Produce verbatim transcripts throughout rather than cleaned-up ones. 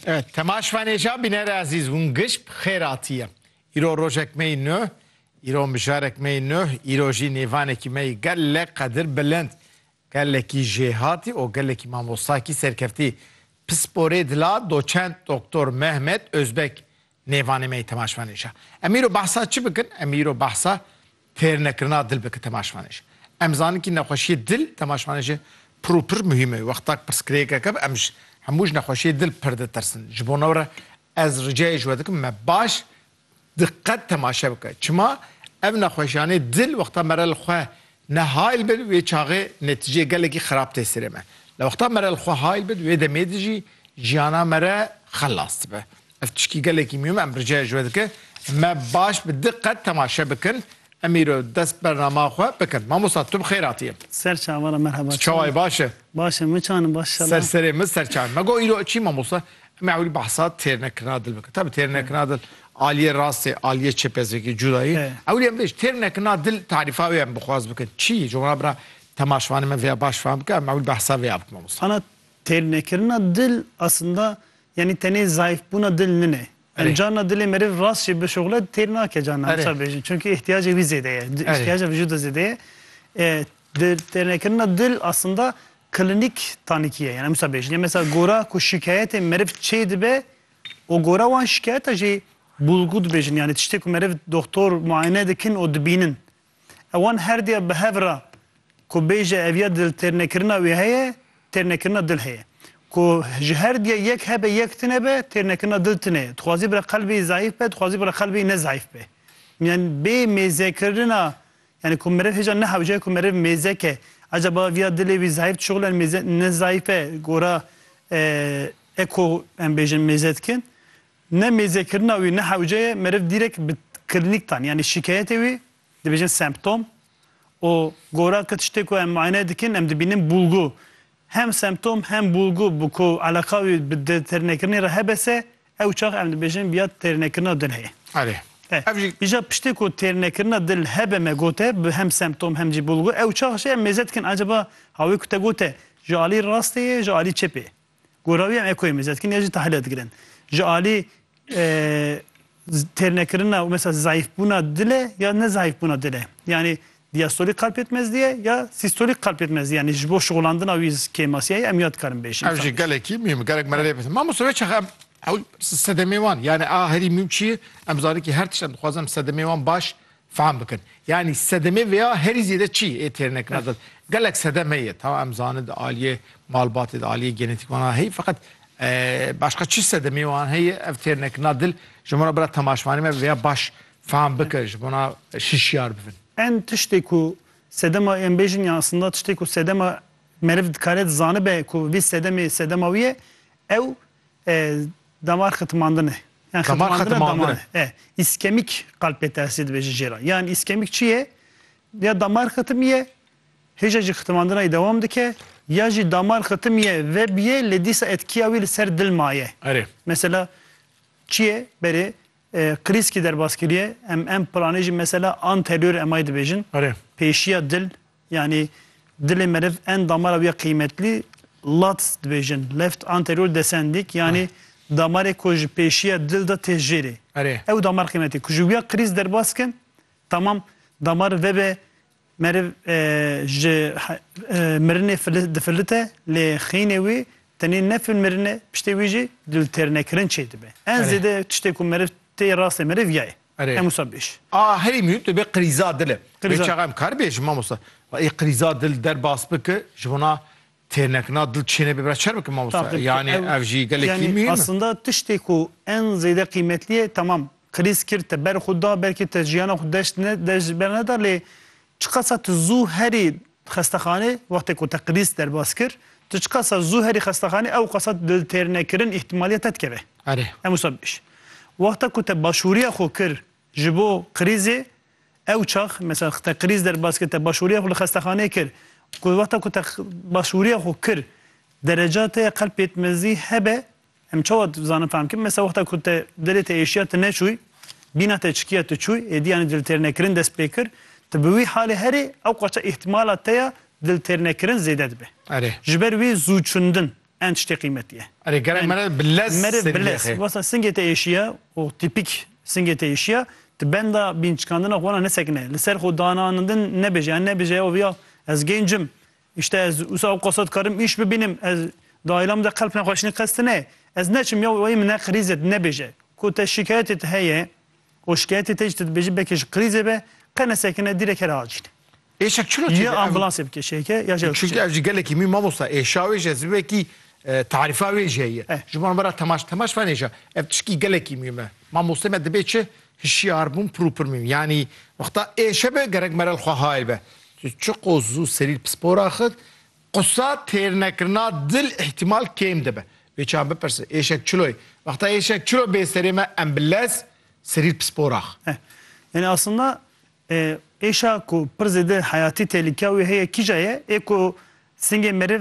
Evet, temaşvanêja bînere ezîz hûn giş xêratiye. Îro rojek me nû, îro mijarek me nû, îro jî nêvanekî me gelek qedir bilind. Gelekî jêhatî û gelekî mamostakî serkeftî. Pisporê dila doçent Doktor Mehmet Özbek nêvanê me temaşvanêja. Em îro behsa çi bikin? Em îro behsa têrnekirina dil bikin temaşvanêja. Em zanin kî nexweşiyê dil temaşvanêja propir mühim e. Wextak pirsgirêkeke em ji hemû ji nexweşiyê dil pir ditirsin. Ji bo newre ez ricayê ji we dikim me baş diqqet temaşe bike. Çima ev nexweşiyanê dil wexta mere li xwe ne hayl bid wê çaxê netîceyê gelekî xirab tê serê me. Li wexta mere li xwe hayl bid wê demê de jî jiyana mere xelas dibe. Ev tişkî gelekî mühim em ricayê ji we dike me baş bi diqqet temaşe bikin. Emîro dest bernama xwe bikin. Mamosta tu bi xêr hatiye. Ser çavara merhaba. Çaway baş e. Baş e min çanim baş Ser serê min ser çavê. Me got îro çi mamosta em ewî behsa têrnekirina dil bikin. Tabii têrnekirina dil aliye rastê, aliye çepezekî cudayî. Ewî em bêj têrnekirina dil tarifa wê em bixwaz bikin. Çi? Jomra bira temaşvanê me vêya baş fam bike em ewî behsa vêya bikin mamosta. Ana têrnekirina dil aslında yani tenê zayıf buna dil nine. Yani canla dilê meriv rast jî bişoxile têr nake canla bêjin. Çünkü ihtiyacı wî zêde ye. İhtiyacı vücuda zêde ye. Têrnekirina dil aslında klinik tanîkiye. Yani misal bêjin. Mesela gora ku şikayetê meriv çê dibe o gora wan şikayeta jî bulgu dibêjin. Yani tiştê ku meriv doktor muayene dikin o dibînin. Ewan her diye bi hev re ku bêje eviya dil têrnekirina wê heye têrnekirina dil heye. Ku ji her diye yek hebe yek tine be têrnekirina dil tine. Dixwazî bira qelbê zayıf be, dixwazî bira qelbê ne zayıf be. Yani bê mêzekirina yani ku meriv hêja ne hewce ku meriv mêzeke acaba viya dilê wî zayıf tişoxile mêze ne zayıf e gora eko em bêjin mêze dikin. Ne mêzekirina wî ne hewce meriv direkt bi klinik tan yani şikayetê wî dibêjin semptom o gora ku tiştê ku em muayene dikin em dibînin bulgu. Hem semptom hem bulgu bu ku alaka wî bi têrnekirinê re hebese ew çax em dibêjin biya têrnekirina dil heye. Erê. Bija piştê ku têrnekirina dil hebe me gote bi hem semptom hem jî bulgu ew çax jî em mêze dikin acaba hawê ku te gote ji alî rastê ye ji alî çepê. Gora wî em ekoyê mêze dikin ya jî tahlîl dikirin. Ji alî têrnekirina mesela zayıf buna dile ya ne zayıf buna dile. Yani diastolik kalp yetmezliğe ya sistolik kalp yetmezliğe yani ji bo şoğlandina wî kêmasiyayê em ya dikarin bêjin. Ev jî gelekî mühim gelek me re lê bitin. Mamosta wê çax em ew sedemê wan yani a herî mühim çi ye em zanin ki her tişt em dixwazin sedemê wan baş fehm bikin. Yani sedemê veya herî zêde çi ê têrnekirina dil. Gelek sedem heye tamam em zanin aliye malbatê de aliye genetik wana heye fakat başka çi sedemê wan heye ev têrnekirina dil ji min re bira temaşvanê me veya baş fehm bike ji bona şişyar bibin. En tiştê ku sedema em bêjin ya aslında tiştê ku sedema meriv dikare zanibe ku vî sedemê sedema wî ye ew damar xitmandin e. Yani damar xitmandin e. İskemik kalp yetersizliği dibêjin jêra. Yani iskemik çi ye? Ya damar xitim ye hêja jî xitmandina devam dike ya jî damar xitim ye ve biye lê dîsa etkiya wî li ser dil maye. Erê. Mesela çi ye berê kriz ki derbaskiriye em em planê jî mesela anterior emay dibêjin. Pêşiya dil yani dilê meriv en damara wî kıymetli lat dibêjin. Left anterior descending yani damarê ku ji pêşiya dil da tê jêrê. Ew damar kıymetli. Ku ji wîya kriz derbaskin tamam damar vebe meriv ji mirinê difilite lê xînê wî tenê nefil mirinê piştê wî jî dil têrnekirin çê dibe. En zêde tiştê ku meriv tê rastê meriv ye. Em wisa bêj. A herî mühim tu bê qrîza dil e. Wê çaxa em kar bêjin mamosta. Ê qrîza dil derbas bike ji bona têrnekirina dil çêne bibire çer bikin mamosta. Yani ev jî gelekî mühim. Aslında tiştê ku en zêde qîmetli ye tamam kriz kir te ber xwe da belkî te jiyana xwe deş ne deş ber neda lê çiqasa tu zû herî xestexanê wextê ku te kriz derbas kir tu çiqasa zû herî xestexanê ew qasa dil têrnekirin ihtimaliye te dikeve. Em wisa bêj. Wexta ku te başûriya xwe kir ji bo krîzê ew çax mesela te krîz derbas kir te başûriya xwe li xestexanê kir ku wexta ku te başûriya xwe kir derecatê qalp yetmezlî hebe em çawa zanin fehm kirin mesela wexta ku te dilê te êşiya te neçûy bîna te çikiya te çûy êdî yani dil têrnekirin dest pê kir te bi wî halê herî ew qaça ihtimala te ya dil têrnekirin zêde dibe. Ji ber wî zû çundin en tişte kıymetiye. Arı gerek mera bilez Mere seri bilez. lehe. Vasa singete eşya, o tipik singete eşya. Ben de bin çıkandığına kona ne sekne. Liser xudananından ne beje, ne beje o ya. Ez gencim. İşte ez usa kasat karım iş bir benim. Ez dailemde kalbine hoşunu kastine. Ez neçim ya o ne krizet ne beje. Ku te şikayet et heye. O şikayet et işte beje bekiş krize be. Kana sekne direkt her acil. Eşek çilo Ya ambulans yapke şeyke ya şey. Çünkü evci geleki mi mamosa eşya ve jezi ve ki tarifa ve jeye. Eh. Juman bara tamaş tamaş falan eşya. Ev tişki geleki mi me. Mamosa me de beçe hişyar bum proper miyim. Yani vakta eşe be gerek meral khahayl be. Çok ozu seril spor axıt. Qussa ternekirna dil ihtimal kem de be. Ve çabe perse eşek çiloy. Vakta eşek çilo be serime ambulans seril spor ax. Heh. Yani aslında e, eşa ku pırzede hayati tehlike ve heye kicaye eko singe merev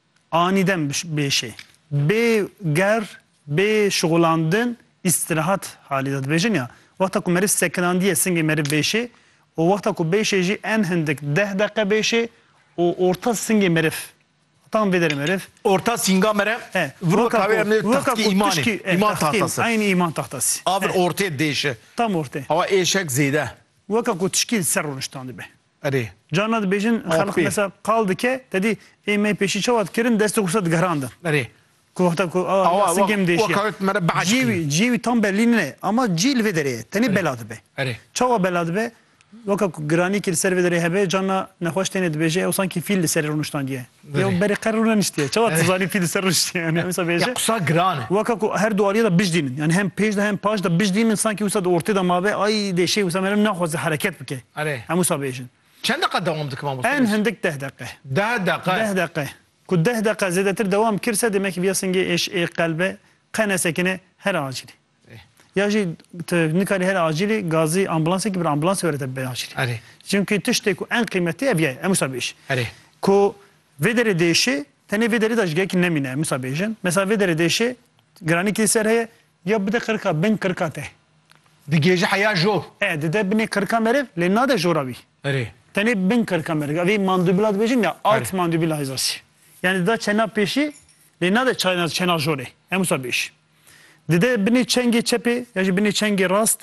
aniden bir şey. Be ger be şoğlandın istirahat halinde bejin ya. Vakta ku merev seknan diye singe merev beşe o vakta ku beşe ji en hendik deh dakika beşe o orta singe merev. Tam vederim merev. Orta singa mere. He. Vuru Vaka kahve ku- emni vaka tahtki ku imani. tuşki, e, İman tahtki, tahtası. Aynı iman tahtası. Avr He. ortaya değişi. Tam ortaya. Ama eşek zeyde. Vaka ku tişkil ser oluştandı be. Arı. Canad bejin halk bir. mesela kaldı ki dedi emeği peşi çavat kirin destek kusat garandı. Arı. Ku vakta ku Ava, aa singem vak- değişiyor. vakavet mere bağış Civi civi tam belline ama cil vedere teni beladı be. Arı. Çava beladı be. Vaka ku grani kil ser vedere hebe canna ne hoş teni beje o sanki fil ser oluştan diye. Ya beri karunan işte. Çava tzani fil ser oluştu yani mesela beje. Ya kusa grane. Vaka ku her dualiye da bijdinin. Yani hem pejde hem pajda bijdinin sanki usad ortada mabe ay de şey usad merem ne hoş hareket bike. Arı. Hem usad bejin. Çende kadar devam dıkma mı? En hendik deh dakika. Daha dakika. ده دقيقة كل ده دقيقة زيادة دوام كرسة دمك بيسنجي إيش إيه قلبه قنا سكنة هر عاجلي يجي نكاري هر عاجلي غازي أمبولانس كبر أمبولانس ورد بعاجلي Arı. çünkü تشتكو أن قيمتي أبيع مسابيش Arı. كو فيدري ديشي تاني فيدري داش جاك نمينة مسابيشن مثلا فيدري ديشي جراني كيسر هي يبدأ كركا بين كركاته Di gece haya jo. إيه ده بني كركا مريف لأن هذا جورابي Arı. tane ben kırkamer. Avi mandibülat bejim ya alt Evet. mandibülizası. Yani da çena peşi le nade çena çena jore. Emusa beş. Dede beni çenge çepe ya beni çenge rast